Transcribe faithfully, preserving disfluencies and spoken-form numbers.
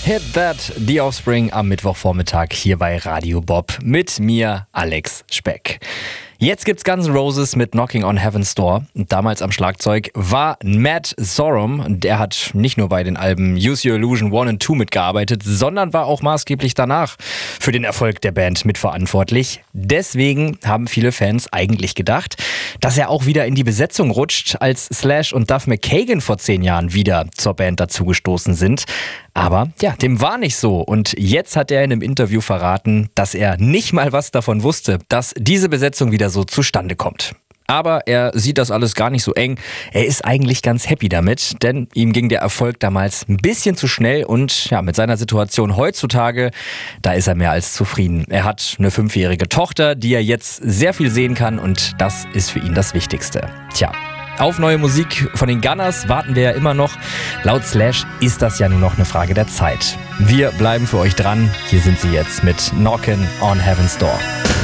Hit That, The Offspring am Mittwochvormittag hier bei Radio Bob mit mir, Alex Speck. Jetzt gibt's Guns N' Roses mit Knocking on Heaven's Door. Damals am Schlagzeug war Matt Sorum. Der hat nicht nur bei den Alben Use Your Illusion eins und zwei mitgearbeitet, sondern war auch maßgeblich danach für den Erfolg der Band mitverantwortlich. Deswegen haben viele Fans eigentlich gedacht, dass er auch wieder in die Besetzung rutscht, als Slash und Duff McKagan vor zehn Jahren wieder zur Band dazugestoßen sind. Aber ja, dem war nicht so. Und jetzt hat er in einem Interview verraten, dass er nicht mal was davon wusste, dass diese Besetzung wieder so zustande kommt. Aber er sieht das alles gar nicht so eng. Er ist eigentlich ganz happy damit, denn ihm ging der Erfolg damals ein bisschen zu schnell und ja, mit seiner Situation heutzutage, da ist er mehr als zufrieden. Er hat eine fünfjährige Tochter, die er jetzt sehr viel sehen kann und das ist für ihn das Wichtigste. Tja. Auf neue Musik von den Gunners warten wir ja immer noch. Laut Slash ist das ja nur noch eine Frage der Zeit. Wir bleiben für euch dran. Hier sind sie jetzt mit Knockin' on Heaven's Door.